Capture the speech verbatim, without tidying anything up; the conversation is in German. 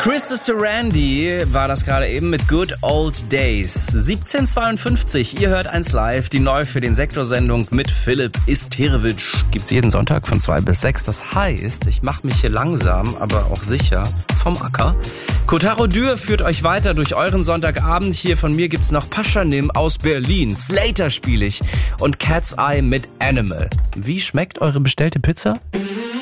Christopher Randy war das gerade eben mit Good Old Days. siebzehn Uhr zweiundfünfzig, ihr hört eins live, die neu für den Sektorsendung mit Philipp Isterewitsch. Gibt's jeden Sonntag von zwei bis sechs. Das heißt, ich mache mich hier langsam, aber auch sicher vom Acker. Kotaro Dürr führt euch weiter durch euren Sonntagabend. Hier von mir gibt's noch Paschanim aus Berlin. Slater spiele ich und Cat's Eye mit Animal. Wie schmeckt eure bestellte Pizza?